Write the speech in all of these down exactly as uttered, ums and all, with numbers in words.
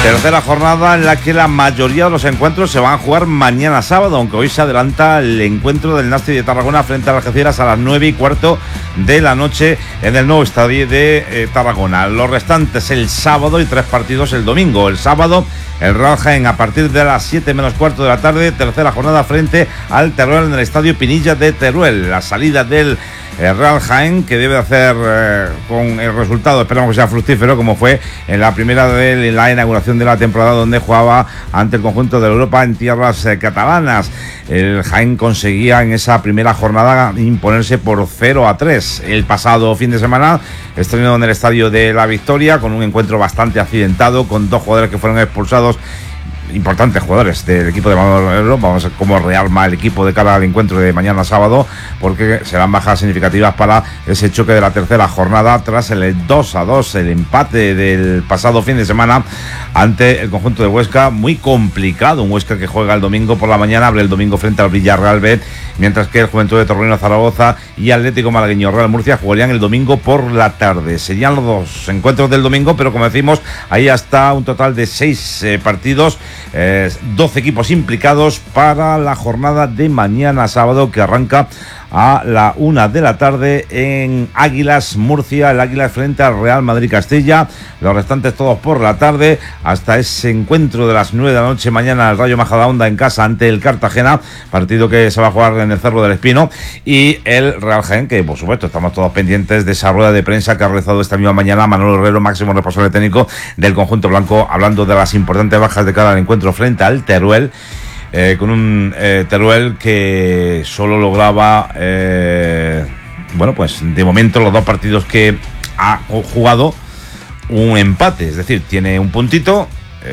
Tercera jornada en la que la mayoría de los encuentros se van a jugar mañana sábado, aunque hoy se adelanta el encuentro del Nasti de Tarragona frente a las Algeciras a las nueve y cuarto de la noche en el nuevo estadio de eh, Tarragona. Los restantes el sábado y tres partidos el domingo. El sábado el Real Jaén a partir de las siete menos cuarto de la tarde, tercera jornada frente al Teruel en el estadio Pinilla de Teruel. La salida del el Real Jaén, que debe hacer eh, con el resultado, esperamos que sea fructífero, como fue en la primera de la inauguración de la temporada, donde jugaba ante el conjunto de Europa en tierras eh, catalanas. El Jaén conseguía en esa primera jornada imponerse por cero a tres. El pasado fin de semana estrenó en el Estadio de la Victoria, con un encuentro bastante accidentado, con dos jugadores que fueron expulsados, importantes jugadores del equipo de Manuel. Vamos a ver cómo rearma el equipo de cara al encuentro de mañana sábado, porque serán bajas significativas para ese choque de la tercera jornada tras el dos a dos, el empate del pasado fin de semana ante el conjunto de Huesca. Muy complicado, un Huesca que juega el domingo por la mañana, abre el domingo frente al Villarreal B, mientras que el Juventud de Torreno Zaragoza y Atlético Malagueño Real Murcia jugarían el domingo por la tarde. Serían los dos encuentros del domingo, pero como decimos, ahí hasta un total de seis eh, partidos, eh, doce equipos implicados para la jornada de mañana sábado, que arranca a la una de la tarde en Águilas Murcia, el Águilas frente al Real Madrid Castilla. Los restantes todos por la tarde, hasta ese encuentro de las nueve de la noche mañana, el Rayo Majadahonda en casa ante el Cartagena, partido que se va a jugar en el Cerro del Espino, y el Real Jaén, que por supuesto estamos todos pendientes de esa rueda de prensa que ha realizado esta misma mañana Manuel Herrero, máximo responsable técnico del conjunto blanco, hablando de las importantes bajas de cara al encuentro frente al Teruel. Eh, con un eh, Teruel que solo lograba, eh, bueno, pues de momento los dos partidos que ha jugado, un empate, es decir, tiene un puntito,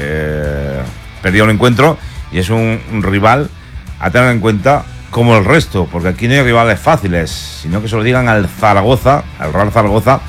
eh, perdió un encuentro y es un, un rival a tener en cuenta como el resto, porque aquí no hay rivales fáciles, sino que se lo digan al Zaragoza, al Real Zaragoza,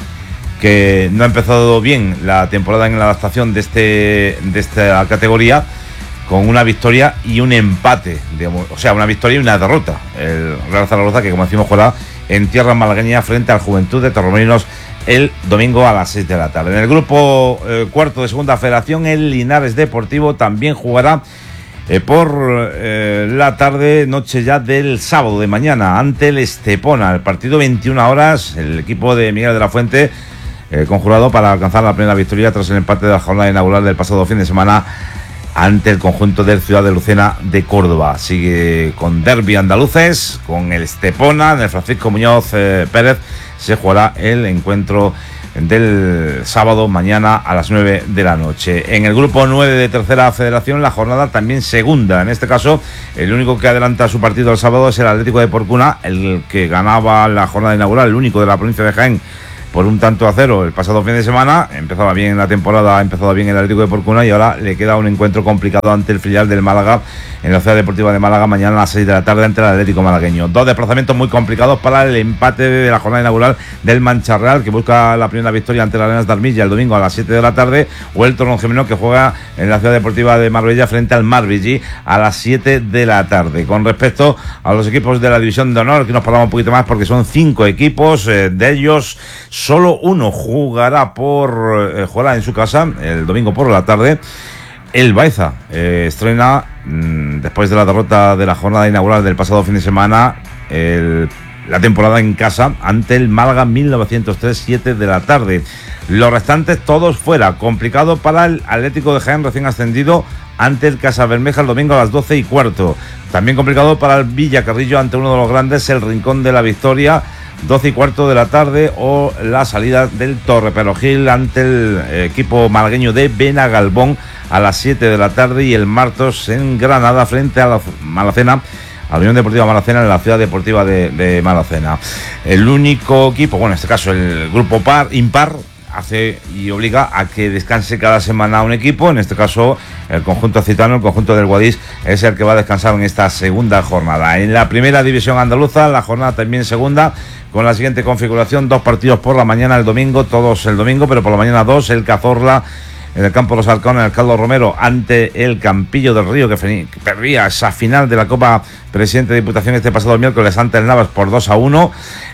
que no ha empezado bien la temporada en la adaptación de, este, de esta categoría, con una victoria y un empate, digamos, o sea, una victoria y una derrota. El Real Zaragoza, que como decimos, juega en tierra malagueña frente al Juventud de Torremolinos el domingo a las seis de la tarde. En el grupo eh, cuarto de segunda federación, el Linares Deportivo también jugará eh, por eh, la tarde, noche ya del sábado de mañana, ante el Estepona. El partido veintiuna horas, el equipo de Miguel de la Fuente eh, conjurado para alcanzar la primera victoria tras el empate de la jornada inaugural del pasado fin de semana ante el conjunto del Ciudad de Lucena de Córdoba. Sigue con derbi andaluces, con el Estepona. En el Francisco Muñoz eh, Pérez se jugará el encuentro del sábado mañana a las nueve de la noche. En el grupo nueve de tercera federación, la jornada también segunda. En este caso, el único que adelanta su partido el sábado es el Atlético de Porcuna, el que ganaba la jornada inaugural, el único de la provincia de Jaén, por un tanto a cero el pasado fin de semana. Empezaba bien la temporada, ha empezado bien el Atlético de Porcuna, y ahora le queda un encuentro complicado ante el filial del Málaga en la Ciudad Deportiva de Málaga mañana a las seis de la tarde ante el Atlético malagueño. Dos desplazamientos muy complicados para el empate de la jornada inaugural del Mancha Real, que busca la primera victoria ante las Arenas de Armilla el domingo a las siete de la tarde, o el Torrejimeno, que juega en la Ciudad Deportiva de Marbella frente al Marbellí a las siete de la tarde. Con respecto a los equipos de la División de Honor, aquí nos paramos un poquito más porque son cinco equipos, eh, de ellos solo uno jugará por eh, jugará en su casa el domingo por la tarde. El Baeza eh, estrena mmm, después de la derrota de la jornada inaugural del pasado fin de semana el, la temporada en casa ante el Málaga mil novecientos tres, siete de la tarde. Los restantes todos fuera. Complicado para el Atlético de Jaén, recién ascendido, ante el Casabermeja el domingo a las doce y cuarto. También complicado para el Villacarrillo ante uno de los grandes, el Rincón de la Victoria, doce y cuarto de la tarde, o la salida del Torreperogil ante el equipo malagueño de Benagalbón a las siete de la tarde, y el Martos en Granada frente a la Malacena, a la Unión Deportiva Malacena en la Ciudad Deportiva de, de Malacena. El único equipo, bueno, en este caso el grupo par, impar, hace y obliga a que descanse cada semana un equipo. En este caso el conjunto accitano, el conjunto del Guadix, es el que va a descansar en esta segunda jornada. En la primera división andaluza, la jornada también segunda, con la siguiente configuración: dos partidos por la mañana el domingo, todos el domingo, pero por la mañana dos, el Cazorla en el campo de los Halcones, en el Caldo Romero, ante el Campillo del Río, que, que perdía esa final de la Copa Presidente de Diputación este pasado miércoles ante el Navas por dos a uno.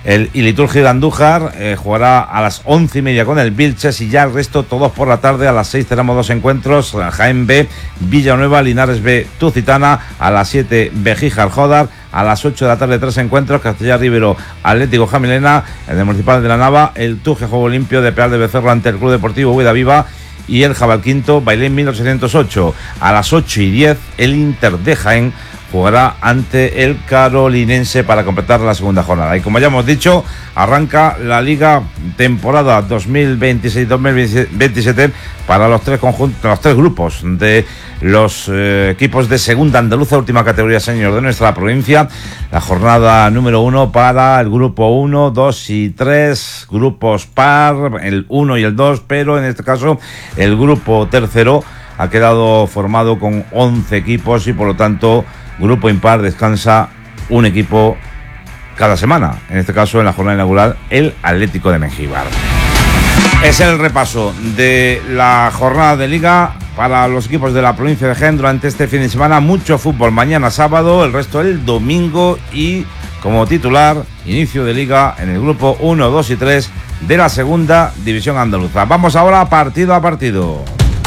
El Iliturgi de Andújar eh, jugará a las once y media con el Vilches, y ya el resto todos por la tarde. A las seis tenemos dos encuentros: Jaén B, Villanueva, Linares B, Tucitana. A las siete, Bejíjar Jodar. A las ocho de la tarde tres encuentros: Castellar Rivero, Atlético Jamilena. El de Municipal de la Nava, el Tuje Juego Limpio de Peal de Becerro ante el Club Deportivo Huida Viva, y el Jabalquinto Bailén mil ochocientos ocho. A las ocho y diez el Inter de Jaén jugará ante el Carolinense para completar la segunda jornada. Y como ya hemos dicho, arranca la Liga temporada dos mil veintiséis dos mil veintisiete para los tres conjuntos, los tres grupos de los eh, equipos de segunda andaluza, última categoría senior de nuestra provincia. La jornada número uno para el grupo uno, dos y tres, grupos par, el uno y el dos, pero en este caso el grupo tercero ha quedado formado con once equipos, y por lo tanto grupo impar descansa un equipo cada semana. En este caso, en la jornada inaugural, el Atlético de Mengíbar. Es el repaso de la jornada de Liga para los equipos de la provincia de Jaén durante este fin de semana. Mucho fútbol mañana sábado, el resto el domingo, y como titular, inicio de Liga en el grupo uno, dos y tres de la segunda división andaluza. Vamos ahora partido a partido.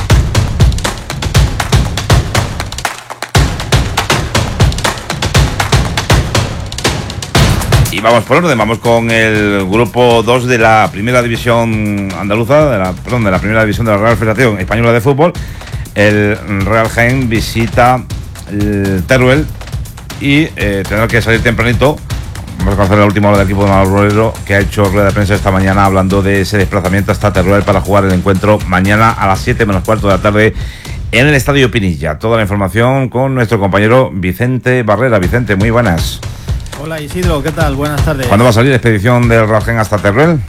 Y vamos por orden, vamos con el grupo dos de la primera división andaluza, de la, perdón, de la primera división de la Real Federación Española de Fútbol. El Real Jaén visita el Teruel y eh, tendrá que salir tempranito. Vamos a conocer la última hora del equipo de Manolo Herrero, que ha hecho rueda de prensa esta mañana hablando de ese desplazamiento hasta Teruel para jugar el encuentro mañana a las siete menos cuarto de la tarde en el Estadio Pinilla. Toda la información con nuestro compañero Vicente Barrera. Vicente, muy buenas. Hola Isidro, ¿qué tal? Buenas tardes. ¿Cuándo va a salir la expedición del Real Jaén hasta Teruel?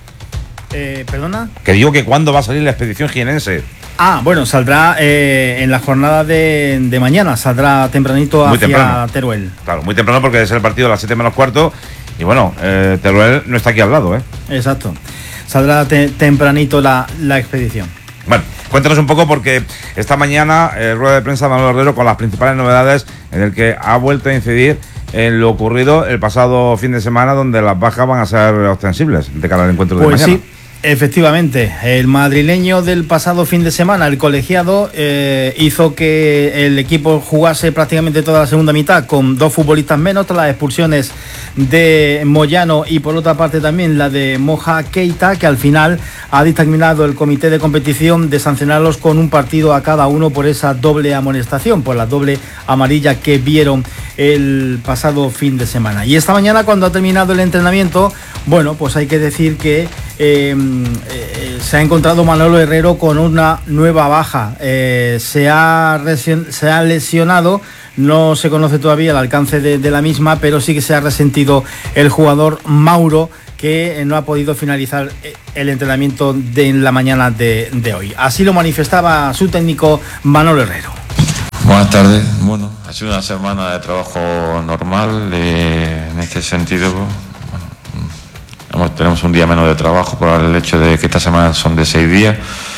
Eh, ¿Perdona? Que digo que ¿cuándo va a salir la expedición jienense? Ah, bueno, saldrá eh, en la jornada de, de mañana, saldrá tempranito muy hacia temprano. Teruel. Claro, muy temprano porque es el partido a las siete menos cuarto, y bueno, eh, Teruel no está aquí al lado, ¿eh? Exacto, saldrá te, tempranito la, la expedición. Bueno, cuéntanos un poco, porque esta mañana eh, rueda de prensa de Manolo Herrero con las principales novedades, en el que ha vuelto a incidir en lo ocurrido el pasado fin de semana, donde las bajas van a ser ostensibles de cara al encuentro de pues mañana. Sí, efectivamente, el madrileño del pasado fin de semana, el colegiado, eh, hizo que el equipo jugase prácticamente toda la segunda mitad con dos futbolistas menos, tras las expulsiones de Moyano y por otra parte también la de Moja Keita, que al final ha dictaminado el comité de competición de sancionarlos con un partido a cada uno por esa doble amonestación, por la doble amarilla que vieron el pasado fin de semana. Y esta mañana, cuando ha terminado el entrenamiento, bueno, pues hay que decir que eh, eh, se ha encontrado Manolo Herrero con una nueva baja. Eh, se, ha se ha lesionado, no se conoce todavía el alcance de, de la misma, pero sí que se ha resentido el jugador Mauro, que no ha podido finalizar el entrenamiento de la mañana de, de hoy. Así lo manifestaba su técnico Manolo Herrero. Buenas tardes. Bueno, ha sido una semana de trabajo normal. Eh, en este sentido, bueno, tenemos un día menos de trabajo por el hecho de que esta semana son de seis días.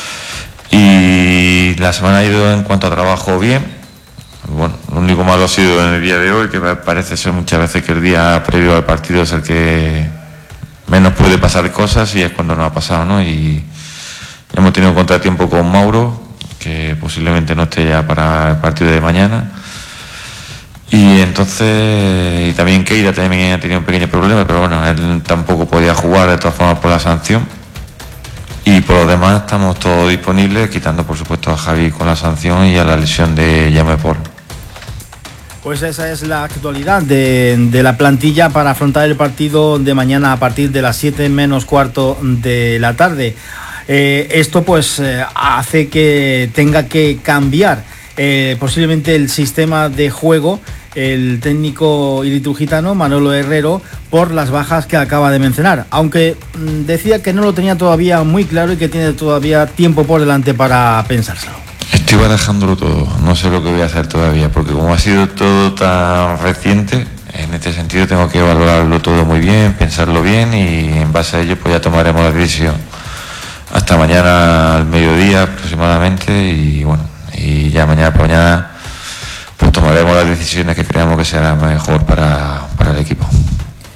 Y la semana ha ido en cuanto a trabajo bien. Bueno, lo único malo ha sido en el día de hoy, que me parece ser muchas veces que el día previo al partido es el que menos puede pasar cosas, y es cuando no ha pasado, ¿no? Y hemos tenido un contratiempo con Mauro, que posiblemente no esté ya para el partido de mañana, y entonces, y también Keira también ha tenido un pequeño problema, pero bueno, él tampoco podía jugar de todas formas por la sanción, y por lo demás estamos todos disponibles, quitando por supuesto a Javi con la sanción y a la lesión de Jaume Pol. Pues esa es la actualidad de, de la plantilla para afrontar el partido de mañana a partir de las siete menos cuarto de la tarde. Eh, esto pues eh, hace que tenga que cambiar eh, posiblemente el sistema de juego el técnico iliturgitano Manolo Herrero, por las bajas que acaba de mencionar, aunque mmm, decía que no lo tenía todavía muy claro y que tiene todavía tiempo por delante para pensárselo. Estoy barajándolo todo, no sé lo que voy a hacer todavía, porque como ha sido todo tan reciente, en este sentido tengo que valorarlo todo muy bien, pensarlo bien, y en base a ello pues ya tomaremos la decisión hasta mañana al mediodía aproximadamente, y bueno, y ya mañana por mañana pues tomaremos las decisiones que creamos que serán mejor para, para el equipo.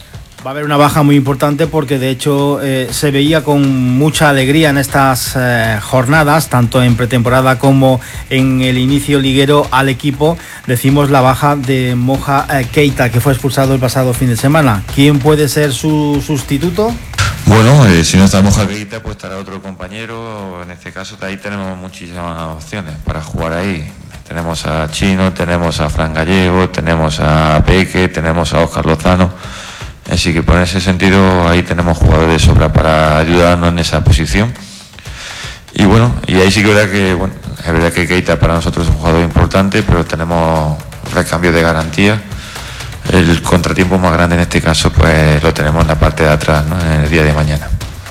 Va a haber una baja muy importante porque de hecho eh, se veía con mucha alegría en estas eh, jornadas, tanto en pretemporada como en el inicio liguero al equipo. Decimos la baja de Moja eh, Keita, que fue expulsado el pasado fin de semana. ¿Quién puede ser su sustituto? Bueno, eh, si no está Moja Keita, pues estará otro compañero. En este caso, ahí tenemos muchísimas opciones para jugar ahí. Tenemos a Chino, tenemos a Fran Gallego, tenemos a Peque, tenemos a Óscar Lozano. Así que por ese sentido ahí tenemos jugadores de sobra para ayudarnos en esa posición. Y bueno, y ahí sí que es verdad que, bueno, es verdad que Keita para nosotros es un jugador importante, pero tenemos recambio de garantía. El contratiempo más grande en este caso pues lo tenemos en la parte de atrás, ¿no? En el día de mañana.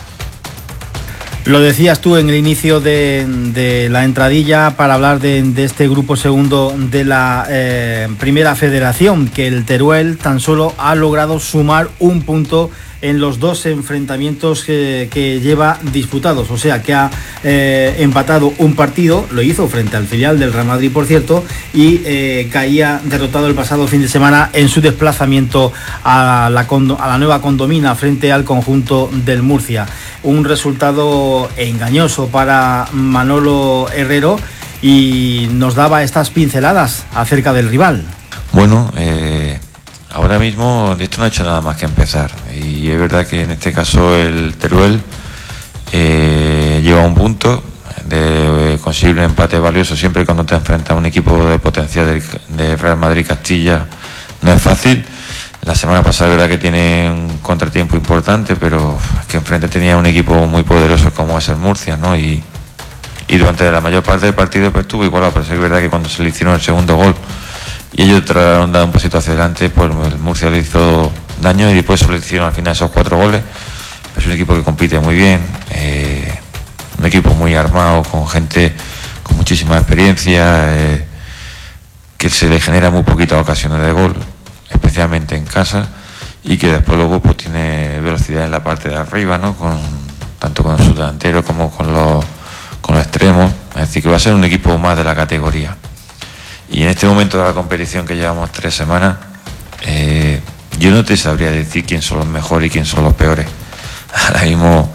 Lo decías tú en el inicio de, de la entradilla para hablar de, de este grupo segundo de la eh, primera federación, que el Teruel tan solo ha logrado sumar un punto en los dos enfrentamientos que, que lleva disputados, o sea que ha eh, empatado un partido, lo hizo frente al filial del Real Madrid, por cierto, y eh, caía derrotado el pasado fin de semana en su desplazamiento a la, a la nueva Condomina frente al conjunto del Murcia. Un resultado engañoso para Manolo Herrero y nos daba estas pinceladas acerca del rival. Bueno, eh... ahora mismo esto no ha hecho nada más que empezar y es verdad que en este caso el Teruel eh, lleva un punto de eh, conseguir un empate valioso siempre cuando te enfrentas a un equipo de potencial de, de Real Madrid Castilla. No es fácil. La semana pasada es verdad que tiene un contratiempo importante, pero es que enfrente tenía un equipo muy poderoso como es el Murcia, ¿no? Y, y durante la mayor parte del partido pues estuvo igual, pero es verdad que cuando se le hicieron el segundo gol y ellos trataron de dar un pasito hacia adelante, pues el Murcia le hizo daño y después se le hicieron al final esos cuatro goles. Es un equipo que compite muy bien, eh, un equipo muy armado, con gente con muchísima experiencia, eh, que se le genera muy poquitas ocasiones de gol, especialmente en casa, y que después luego pues tiene velocidad en la parte de arriba, ¿no? Con, tanto con su delantero como con los, con los extremos. Es decir, que va a ser un equipo más de la categoría. Y en este momento de la competición que llevamos tres semanas, eh, yo no te sabría decir quién son los mejores y quién son los peores. Ahora mismo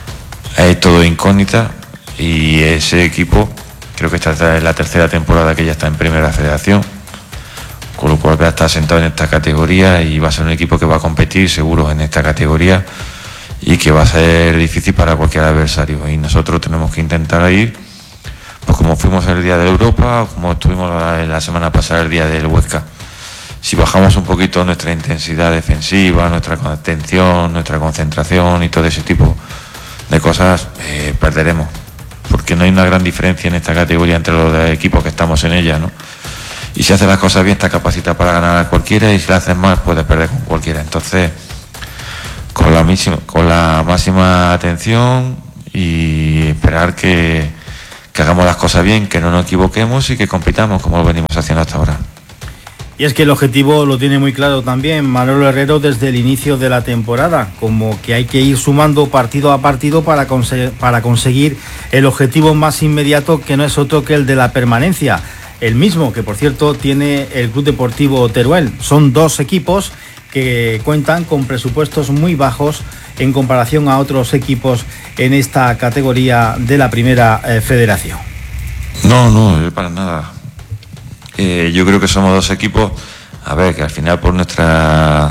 es todo incógnita y ese equipo, creo que esta es la tercera temporada que ya está en Primera Federación, con lo cual va a estar sentado en esta categoría y va a ser un equipo que va a competir seguro en esta categoría y que va a ser difícil para cualquier adversario. Y nosotros tenemos que intentar ir, pues como fuimos el día de Europa, o como estuvimos la, la semana pasada el día del Huesca. Si bajamos un poquito nuestra intensidad defensiva, nuestra atención, nuestra concentración y todo ese tipo de cosas, eh, perderemos. Porque no hay una gran diferencia en esta categoría entre los equipos que estamos en ella, ¿no? Y si haces las cosas bien, estás capacitada para ganar a cualquiera, y si las haces mal, puedes perder con cualquiera. Entonces, con la, máxima, con la máxima atención y esperar que que hagamos las cosas bien, que no nos equivoquemos y que compitamos como lo venimos haciendo hasta ahora. Y es que el objetivo lo tiene muy claro también Manolo Herrero desde el inicio de la temporada, como que hay que ir sumando partido a partido para, conse- para conseguir el objetivo más inmediato, que no es otro que el de la permanencia, el mismo que por cierto tiene el Club Deportivo Teruel. Son dos equipos que cuentan con presupuestos muy bajos en comparación a otros equipos en esta categoría de la Primera eh, Federación. No, no, para nada. Eh, yo creo que somos dos equipos, a ver, que al final por nuestra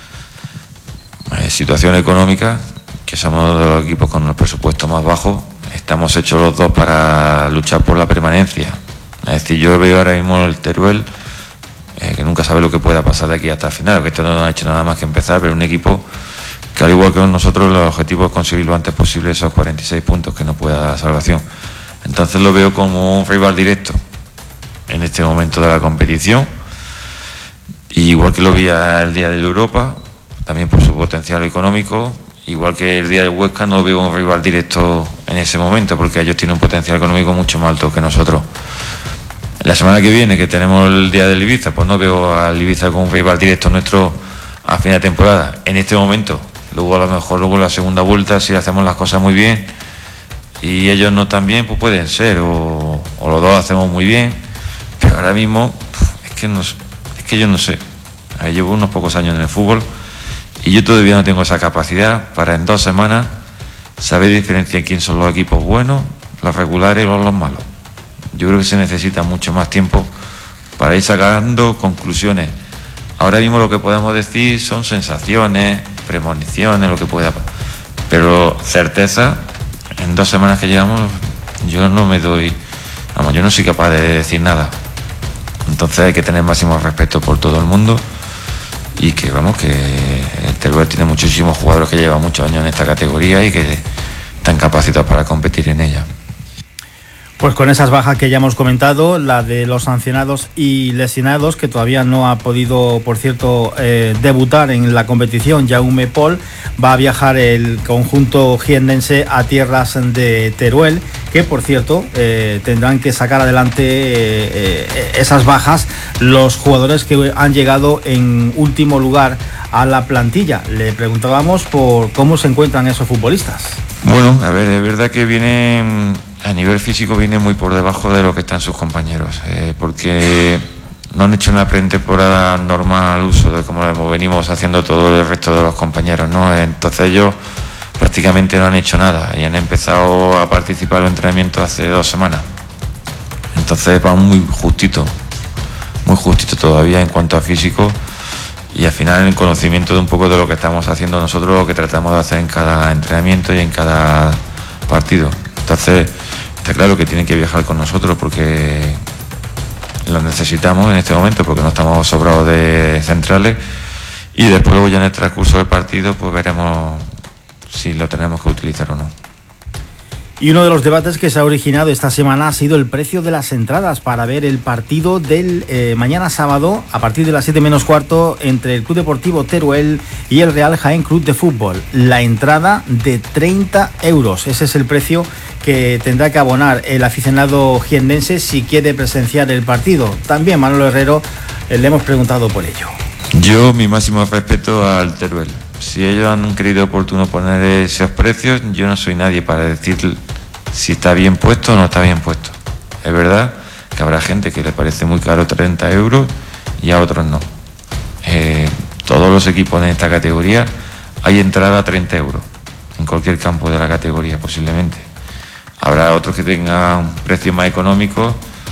eh, situación económica, que somos de los equipos con los presupuestos más bajos, estamos hechos los dos para luchar por la permanencia. Es decir, yo veo ahora mismo el Teruel, eh, que nunca sabe lo que pueda pasar de aquí hasta el final, que esto no ha hecho nada más que empezar, pero un equipo que al igual que nosotros, el objetivo es conseguir lo antes posible esos cuarenta y seis puntos que nos pueda dar salvación. Entonces lo veo como un rival directo en este momento de la competición, y igual que lo vi el día de Europa, también por su potencial económico, igual que el día de Huesca, no lo veo un rival directo en ese momento, porque ellos tienen un potencial económico mucho más alto que nosotros. La semana que viene, que tenemos el día del Ibiza, pues no veo al Ibiza como un rival directo nuestro a fin de temporada, en este momento. Luego a lo mejor luego la segunda vuelta, si hacemos las cosas muy bien y ellos no tan bien, pues pueden ser, o, o los dos hacemos muy bien, pero ahora mismo es que, no, es que yo no sé. Llevo unos pocos años en el fútbol Y yo todavía no tengo esa capacidad para en dos semanas saber diferenciar quién son los equipos buenos, los regulares o los malos. Yo creo que se necesita mucho más tiempo para ir sacando conclusiones. Ahora mismo lo que podemos decir son sensaciones, premoniciones, lo que pueda. Pero certeza, en dos semanas que llevamos, yo no me doy, vamos, yo no soy capaz de decir nada. Entonces hay que tener máximo respeto por todo el mundo y que, vamos, que el Teruel tiene muchísimos jugadores que llevan muchos años en esta categoría y que están capacitados para competir en ella. Pues con esas bajas que ya hemos comentado, la de los sancionados y lesionados, que todavía no ha podido, por cierto, eh, debutar en la competición, Jaume Pol, va a viajar el conjunto jiennense a tierras de Teruel, que por cierto eh, tendrán que sacar adelante eh, eh, esas bajas los jugadores que han llegado en último lugar a la plantilla. Le preguntábamos por cómo se encuentran esos futbolistas. Bueno, a ver, es verdad que vienen, a nivel físico viene muy por debajo de lo que están sus compañeros, eh, porque no han hecho una pretemporada normal al uso de como venimos haciendo todo el resto de los compañeros, ¿no? Entonces ellos prácticamente no han hecho nada y han empezado a participar en los entrenamientos hace dos semanas. Entonces van muy justito, muy justito todavía en cuanto a físico. Y al final el conocimiento de un poco de lo que estamos haciendo nosotros, lo que tratamos de hacer en cada entrenamiento y en cada partido. Entonces está claro que tienen que viajar con nosotros porque lo necesitamos en este momento, porque no estamos sobrados de centrales, y después luego ya en el transcurso del partido pues veremos si lo tenemos que utilizar o no. Y uno de los debates que se ha originado esta semana ha sido el precio de las entradas para ver el partido del eh, mañana sábado a partir de las siete menos cuarto entre el Club Deportivo Teruel y el Real Jaén Club de Fútbol. La entrada de treinta euros, ese es el precio que tendrá que abonar el aficionado jiennense si quiere presenciar el partido. También Manolo Herrero eh, le hemos preguntado por ello. Yo mi máximo respeto al Teruel. Si ellos han creído oportuno poner esos precios, yo no soy nadie para decir si está bien puesto o no está bien puesto. Es verdad que habrá gente que le parece muy caro treinta euros y a otros no. Eh, todos los equipos en esta categoría hay entrada a treinta euros, en cualquier campo de la categoría posiblemente. Habrá otros que tengan precios más económicos,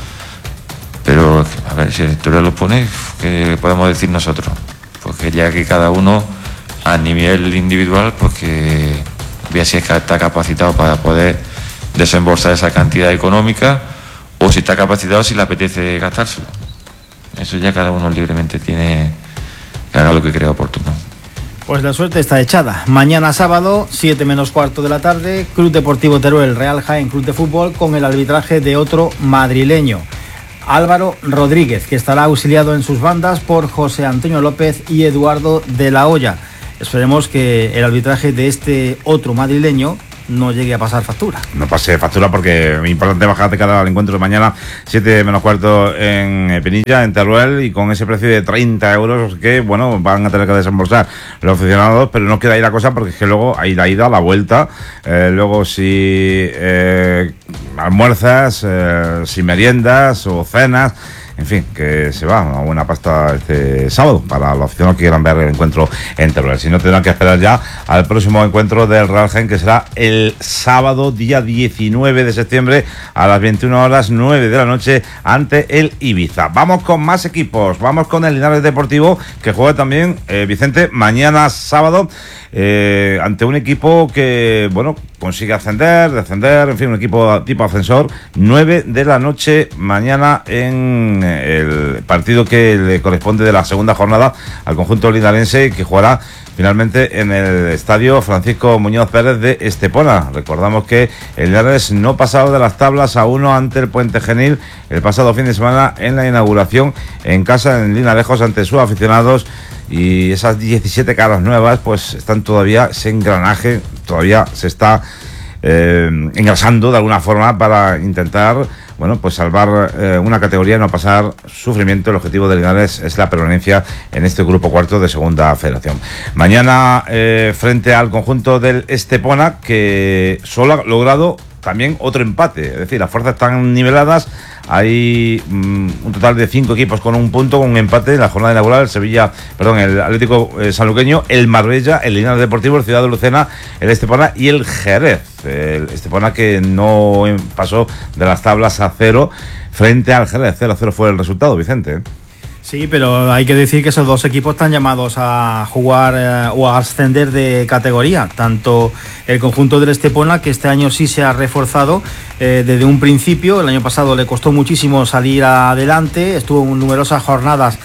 pero a ver, si el Teruel lo pone, ¿qué podemos decir nosotros? Porque ya que cada uno a nivel individual, pues que vea si está capacitado para poder desembolsar esa cantidad económica o si está capacitado si le apetece gastárselo. Eso ya cada uno libremente tiene que haga lo que crea oportuno. Pues la suerte está echada. Mañana sábado, siete menos cuarto de la tarde, Club Deportivo Teruel, Real Jaén Club de Fútbol, con el arbitraje de otro madrileño, Álvaro Rodríguez, que estará auxiliado en sus bandas por José Antonio López y Eduardo de la Hoya. Esperemos que el arbitraje de este otro madrileño no llegue a pasar factura. No pase factura porque es importante bajar de cara al encuentro de mañana, siete menos cuarto en Pinilla, en Teruel, y con ese precio de treinta euros que, bueno, van a tener que desembolsar los aficionados, pero no queda ahí la cosa porque es que luego hay la ida, la vuelta, eh, luego si eh, almuerzas, eh, si meriendas o cenas, en fin, que se va una buena pasta este sábado para los aficionados que quieran ver el encuentro en Teruel. Si no, tendrán que esperar ya al próximo encuentro del Real Jaén, que será el sábado, día diecinueve de septiembre, a las veintiuna horas, nueve de la noche, ante el Ibiza. Vamos con más equipos, vamos con el Linares Deportivo, que juega también, eh, Vicente, mañana sábado, eh, ante un equipo que, bueno, consigue ascender, descender, en fin, un equipo tipo ascensor. Nueve de la noche mañana en el partido que le corresponde de la segunda jornada al conjunto linarense, que jugará finalmente en el estadio Francisco Muñoz Pérez de Estepona. Recordamos que el Linares no pasado de las tablas a uno ante el Puente Genil el pasado fin de semana en la inauguración en casa en Linarejos ante sus aficionados, y esas diecisiete caras nuevas pues están todavía, ese engranaje todavía se está eh, engrasando de alguna forma para intentar, bueno, pues salvar eh, una categoría y no pasar sufrimiento. El objetivo de Linares es la permanencia en este grupo cuarto de segunda federación. Mañana eh, frente al conjunto del Estepona, que solo ha logrado también otro empate, es decir, las fuerzas están niveladas, hay mm, un total de cinco equipos con un punto, con un empate en la jornada inaugural. El Sevilla, perdón, el Atlético eh, Sanluqueño, el Marbella, el Linares Deportivo, el Ciudad de Lucena, el Estepona y el Jerez. El Estepona que no pasó de las tablas a cero frente al Jerez. cero a cero fue el resultado, Vicente. Sí, pero hay que decir que esos dos equipos están llamados a jugar eh, o a ascender de categoría. Tanto el conjunto del Estepona, que este año sí se ha reforzado eh, desde un principio. El año pasado le costó muchísimo salir adelante, estuvo en numerosas jornadas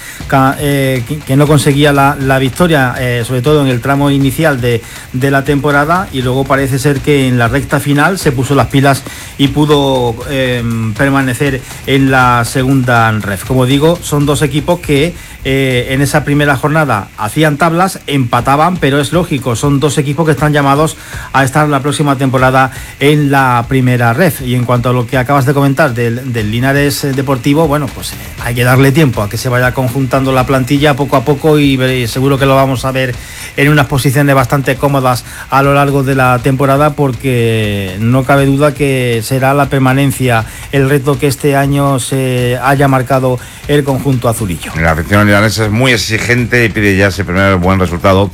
eh, que, que no conseguía la, la victoria, eh, sobre todo en el tramo inicial de, de la temporada, y luego parece ser que en la recta final se puso las pilas y pudo eh, permanecer en la segunda ref. Como digo, son dos equipos que eh, en esa primera jornada hacían tablas, empataban, pero es lógico, son dos equipos que están llamados a estar la próxima temporada en la primera ref. Y en cuanto a lo que acabas de comentar del, del Linares Deportivo, bueno, pues eh, hay que darle tiempo a que se vaya conjuntando la plantilla poco a poco, y, y seguro que lo vamos a ver en unas posiciones bastante cómodas a lo largo de la temporada, porque no cabe duda que será la permanencia el reto que este año se haya marcado el conjunto azulillo. La afición libanesa es muy exigente y pide ya ese primer buen resultado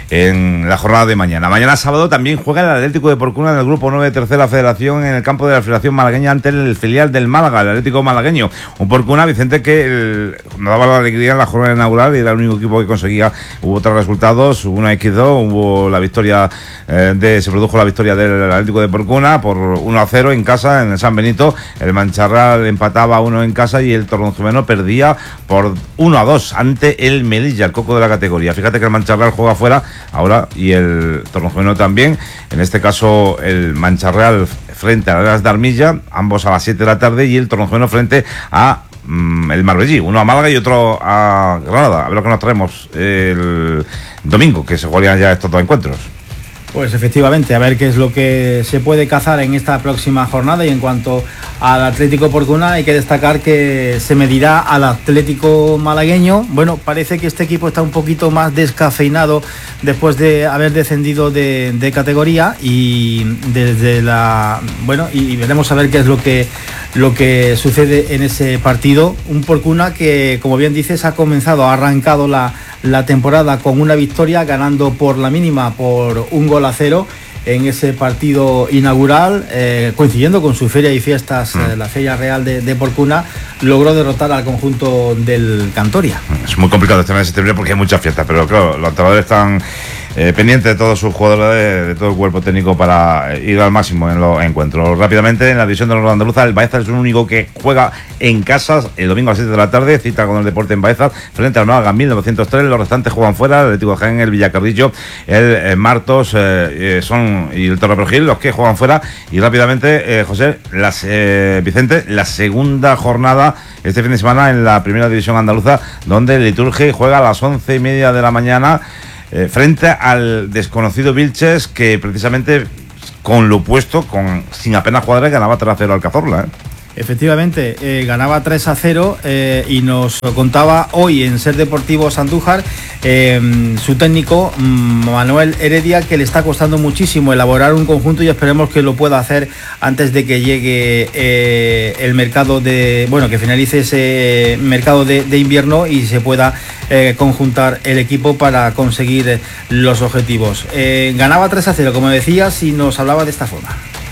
en la jornada de mañana. Mañana sábado también juega el Atlético de Porcuna en el grupo nueve de Tercera Federación en el campo de la Federación Malagueña ante el filial del Málaga, el Atlético Malagueño. Un Porcuna, Vicente, que el, nos daba la alegría en la jornada inaugural y era el único equipo que conseguía. Hubo otros resultados, hubo una equis dos, hubo la victoria eh, de, se produjo la victoria del Atlético de Porcuna por uno a cero en casa, en el San Benito. El Mancharral empataba a uno en casa y el Torronjumeno perdía por uno a dos ante el Melilla, el coco de la categoría. Fíjate que el Mancharral juega fuera ahora y el Torronjumeno también. En este caso el Mancharreal frente a las de Armilla, ambos a las siete de la tarde, y el Torronjumeno frente a mm, el Marbellí, uno a Málaga y otro a Granada. A ver lo que nos traemos el domingo, que se jugarían ya estos dos encuentros. Pues efectivamente, a ver qué es lo que se puede cazar en esta próxima jornada. Y en cuanto al Atlético Porcuna, hay que destacar que se medirá al Atlético malagueño. Bueno, parece que este equipo está un poquito más descafeinado después de haber descendido de, de categoría, y desde la bueno y, y veremos a ver qué es lo que lo que sucede en ese partido. Un Porcuna que, como bien dices, ha comenzado, ha arrancado la la temporada con una victoria, ganando por la mínima por un gol a cero en ese partido inaugural, eh, coincidiendo con su feria y fiestas, mm. eh, la Feria Real de, de Porcuna, logró derrotar al conjunto del Cantoria. Es muy complicado este mes de septiembre porque hay muchas fiestas, pero claro, los entrenadores están eh, pendientes de todos sus jugadores, de, de todo el cuerpo técnico, para ir al máximo en los encuentros. Rápidamente, en la división de los andaluza, el Baeza es el único que juega en casa el domingo a las siete de la tarde, cita con el Deporte en Baeza frente al Málaga mil novecientos tres. Los restantes juegan fuera, el Atlético de Jaén, el Villacarrillo, el eh, Martos eh, eh, son y el Torrepergil los que juegan fuera. Y rápidamente, eh, José, las, eh, Vicente, la segunda jornada este fin de semana en la primera división andaluza, donde el Liturgia juega a las once y media de la mañana eh, frente al desconocido Vilches, que precisamente con lo opuesto, con sin apenas jugadores, ganaba tres a cero al Cazorla, ¿eh? Efectivamente, eh, ganaba tres a cero eh, y nos contaba hoy en Ser Deportivos Andújar eh, su técnico Manuel Heredia, que le está costando muchísimo elaborar un conjunto, y esperemos que lo pueda hacer antes de que llegue eh, el mercado de, bueno, que finalice ese mercado de, de invierno y se pueda eh, conjuntar el equipo para conseguir los objetivos. Eh, ganaba tres a cero, como decías, y nos hablaba de esta forma.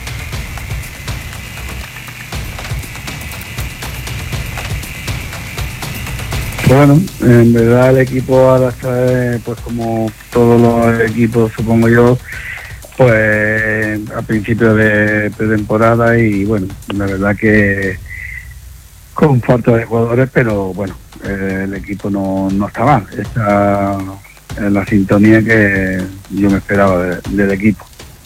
Bueno, en verdad el equipo ahora está, pues como todos los equipos, supongo yo, pues a principio de pretemporada, y bueno, la verdad que con falta de jugadores, pero bueno, eh, el equipo no, no está mal, está en la sintonía que yo me esperaba de, del equipo.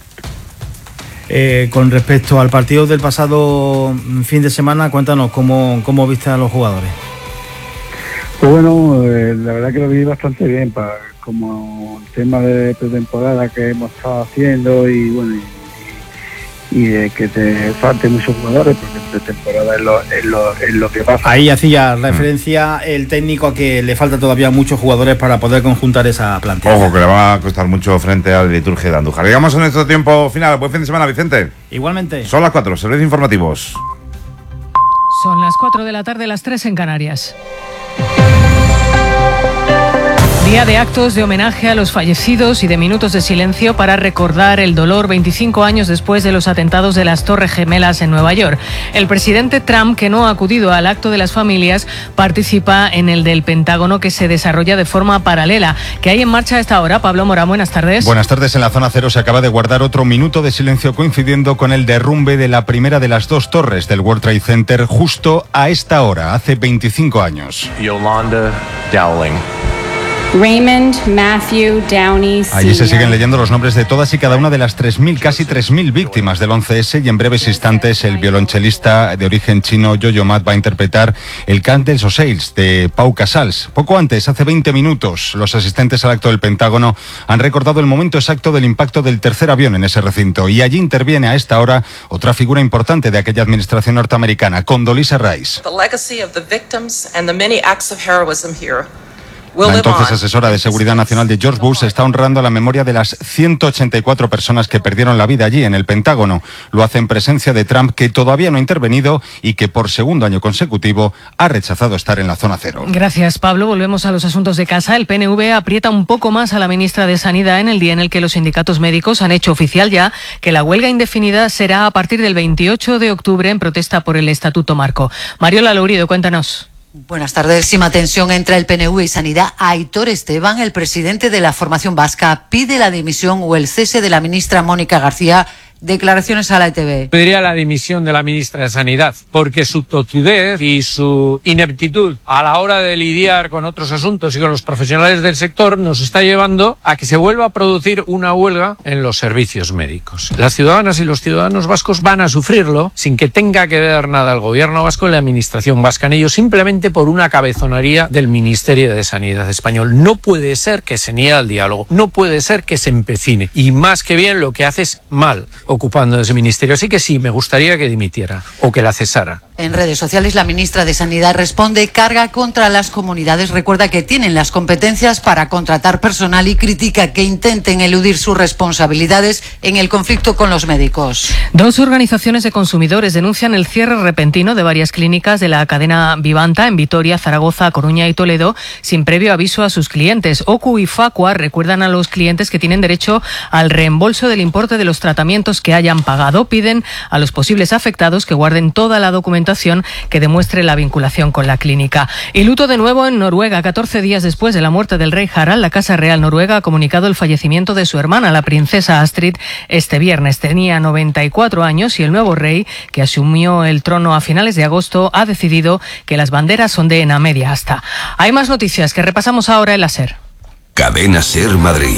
Eh, con respecto al partido del pasado fin de semana, cuéntanos cómo, cómo viste a los jugadores. Pues bueno, eh, la verdad que lo vi bastante bien, para como el tema de pretemporada que hemos estado haciendo, y bueno, y, y de que te falten muchos jugadores, porque en pretemporada es lo, es, lo, es lo que pasa. Ahí hacía referencia el técnico a que le falta todavía muchos jugadores para poder conjuntar esa plantilla. Ojo, que le va a costar mucho frente al Liturgia de Andújar. Llegamos a nuestro tiempo final. Buen fin de semana, Vicente. Igualmente. Son las cuatro, servicios informativos. Son las cuatro de la tarde, las tres en Canarias. Día de actos de homenaje a los fallecidos y de minutos de silencio para recordar el dolor veinticinco años después de los atentados de las Torres Gemelas en Nueva York. El presidente Trump, que no ha acudido al acto de las familias, participa en el del Pentágono, que se desarrolla de forma paralela. ¿Qué hay en marcha a esta hora? Pablo Morán, buenas tardes. Buenas tardes. En la zona cero se acaba de guardar otro minuto de silencio coincidiendo con el derrumbe de la primera de las dos torres del World Trade Center justo a esta hora, hace veinticinco años. Yolanda Dowling. Raymond Matthew Downey senior Allí se siguen leyendo los nombres de todas y cada una de las tres mil, casi tres mil víctimas del once ese, y en breves instantes el violonchelista de origen chino Yo-Yo Ma va a interpretar el Cant dels Ocells de Pau Casals. Poco antes, hace veinte minutos, los asistentes al acto del Pentágono han recordado el momento exacto del impacto del tercer avión en ese recinto, y allí interviene a esta hora otra figura importante de aquella administración norteamericana, Condoleezza Rice. The legacy of the victims and the many acts of heroism here. La entonces asesora de Seguridad Nacional de George Bush está honrando la memoria de las ciento ochenta y cuatro personas que perdieron la vida allí en el Pentágono. Lo hace en presencia de Trump, que todavía no ha intervenido y que por segundo año consecutivo ha rechazado estar en la zona cero. Gracias, Pablo. Volvemos a los asuntos de casa. El P N V aprieta un poco más a la ministra de Sanidad en el día en el que los sindicatos médicos han hecho oficial ya que la huelga indefinida será a partir del veintiocho de octubre en protesta por el Estatuto Marco. Mariola Lourido, cuéntanos. Buenas tardes. Sima tensión entre el P N V y Sanidad. Aitor Esteban, el presidente de la formación vasca, pide la dimisión o el cese de la ministra Mónica García. Declaraciones a la E T V. Pediría la dimisión de la ministra de Sanidad, porque su totudez y su ineptitud a la hora de lidiar con otros asuntos y con los profesionales del sector nos está llevando a que se vuelva a producir una huelga en los servicios médicos. Las ciudadanas y los ciudadanos vascos van a sufrirlo sin que tenga que ver nada el gobierno vasco y la administración vasca en ello, simplemente por una cabezonería del Ministerio de Sanidad español. No puede ser que se niegue al diálogo, no puede ser que se empecine, y más que bien lo que hace es mal ocupando ese ministerio. Así que sí, me gustaría que dimitiera o que la cesara. En redes sociales, la ministra de Sanidad responde: carga contra las comunidades. Recuerda que tienen las competencias para contratar personal y critica que intenten eludir sus responsabilidades en el conflicto con los médicos. Dos organizaciones de consumidores denuncian el cierre repentino de varias clínicas de la cadena Vivanta en Vitoria, Zaragoza, Coruña y Toledo sin previo aviso a sus clientes. O C U y Facua recuerdan a los clientes que tienen derecho al reembolso del importe de los tratamientos que hayan pagado. Piden a los posibles afectados que guarden toda la documentación que demuestre la vinculación con la clínica. Y luto de nuevo en Noruega. catorce días después de la muerte del rey Harald, la Casa Real Noruega ha comunicado el fallecimiento de su hermana, la princesa Astrid, este viernes. Tenía noventa y cuatro años y el nuevo rey, que asumió el trono a finales de agosto, ha decidido que las banderas ondeen a media asta. Hay más noticias que repasamos ahora en la SER. Cadena SER Madrid.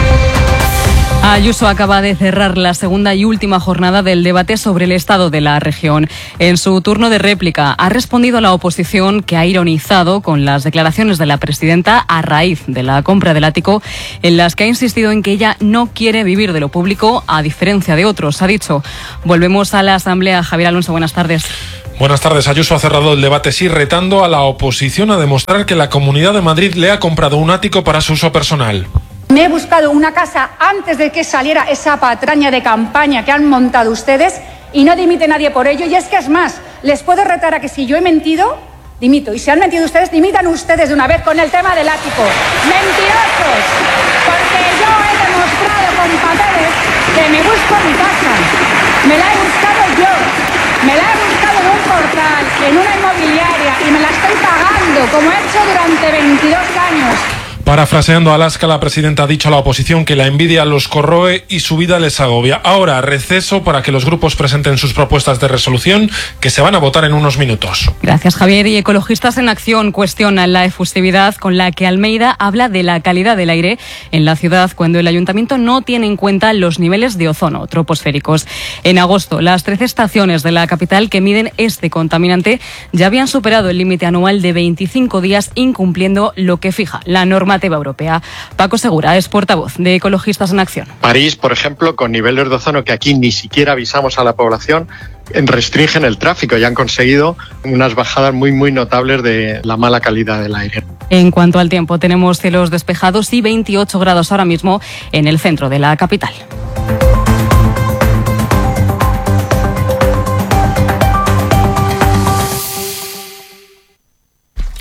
Ayuso acaba de cerrar la segunda y última jornada del debate sobre el estado de la región. En su turno de réplica ha respondido a la oposición, que ha ironizado con las declaraciones de la presidenta a raíz de la compra del ático, en las que ha insistido en que ella no quiere vivir de lo público, a diferencia de otros. Ha dicho: volvemos a la Asamblea. Javier Alonso, buenas tardes. Buenas tardes. Ayuso ha cerrado el debate, sí, retando a la oposición a demostrar que la Comunidad de Madrid le ha comprado un ático para su uso personal. Me he buscado una casa antes de que saliera esa patraña de campaña que han montado ustedes y no dimite nadie por ello. Y es que es más, les puedo retar a que si yo he mentido, dimito. Y si han mentido ustedes, dimitan ustedes de una vez con el tema del ático. ¡Mentirosos! Porque yo he demostrado con papeles que me busco mi casa. Me la he buscado yo. Me la he buscado en un portal, en una inmobiliaria, y me la estoy pagando, como he hecho durante veintidós años. Parafraseando a Alaska, la presidenta ha dicho a la oposición que la envidia los corroe y su vida les agobia. Ahora, receso para que los grupos presenten sus propuestas de resolución, que se van a votar en unos minutos. Gracias, Javier. Y Ecologistas en Acción cuestionan la efusividad con la que Almeida habla de la calidad del aire en la ciudad cuando el ayuntamiento no tiene en cuenta los niveles de ozono troposféricos. En agosto, las trece estaciones de la capital que miden este contaminante ya habían superado el límite anual de veinticinco días, incumpliendo lo que fija la norma europea. Paco Segura es portavoz de Ecologistas en Acción. París, por ejemplo, con niveles de ozono que aquí ni siquiera avisamos a la población, restringen el tráfico y han conseguido unas bajadas muy muy notables de la mala calidad del aire. En cuanto al tiempo, tenemos cielos despejados y veintiocho grados ahora mismo en el centro de la capital.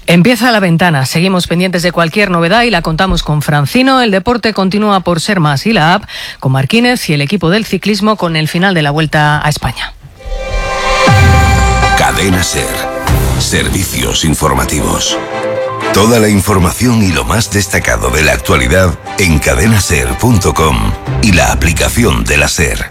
Empieza la ventana. Seguimos pendientes de cualquier novedad y la contamos con Francino. El deporte continúa por ser más y la app con Marquínez y el equipo del ciclismo con el final de la Vuelta a España. Cadena SER. Servicios informativos. Toda la información y lo más destacado de la actualidad en cadena ser punto com y la aplicación de la SER.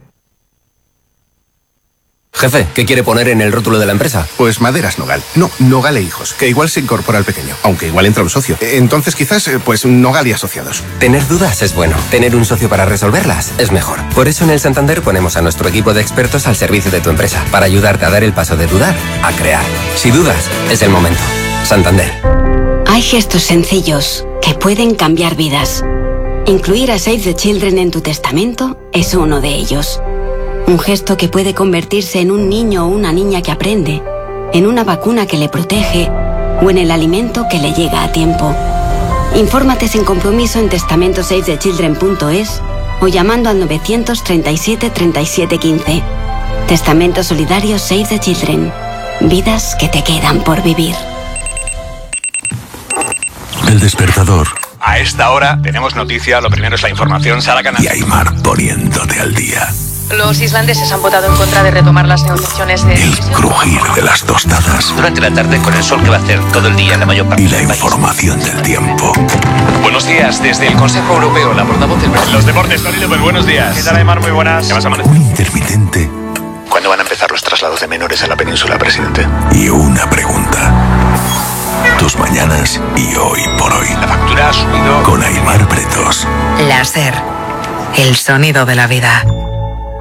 Jefe, ¿qué quiere poner en el rótulo de la empresa? Pues Maderas Nogal. No, Nogal e Hijos, que igual se incorpora al pequeño, aunque igual entra un socio. Entonces quizás, pues Nogal y Asociados. Tener dudas es bueno. Tener un socio para resolverlas es mejor. Por eso en el Santander ponemos a nuestro equipo de expertos al servicio de tu empresa, para ayudarte a dar el paso de dudar a crear. Si dudas, es el momento. Santander. Hay gestos sencillos que pueden cambiar vidas. Incluir a Save the Children en tu testamento es uno de ellos. Un gesto que puede convertirse en un niño o una niña que aprende, en una vacuna que le protege o en el alimento que le llega a tiempo. Infórmate sin compromiso en testamento save the children punto es o llamando al novecientos treinta y siete treinta y siete quince. Testamento solidario Save the Children. Vidas que te quedan por vivir. El despertador. A esta hora tenemos noticia, lo primero es la información, Sara Canal. Y Aymar poniéndote al día. Los islandeses han votado en contra de retomar las negociaciones de... El crujir de las tostadas. Durante la tarde con el sol que va a hacer todo el día en la mayor parte y la del país. Información del tiempo. Buenos días, desde el Consejo Europeo, la portavoz del... Los deportes, Tony López, buenos días. ¿Qué tal, Aymar? Muy buenas. ¿Qué vas a Un intermitente. ¿Cuándo van a empezar los traslados de menores a la península, presidente? Y una pregunta. Tus mañanas y hoy por hoy. La factura ha subido... Con Aymar Pretos. La SER. El sonido de la vida.